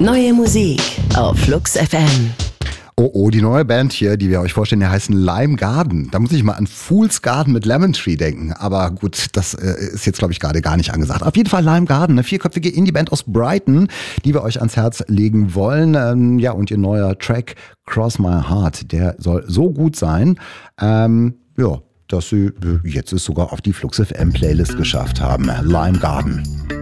Neue Musik auf Flux FM. Oh, die neue Band hier, die wir euch vorstellen, die heißen Lime Garden. Da muss ich mal an Fool's Garden mit Lemon Tree denken. Aber gut, das ist jetzt, glaube ich, gerade gar nicht angesagt. Auf jeden Fall Lime Garden, eine vierköpfige Indie-Band aus Brighton, die wir euch ans Herz legen wollen. Und ihr neuer Track Cross My Heart, der soll so gut sein, dass sie jetzt es sogar auf die Flux FM Playlist geschafft haben. Lime Garden.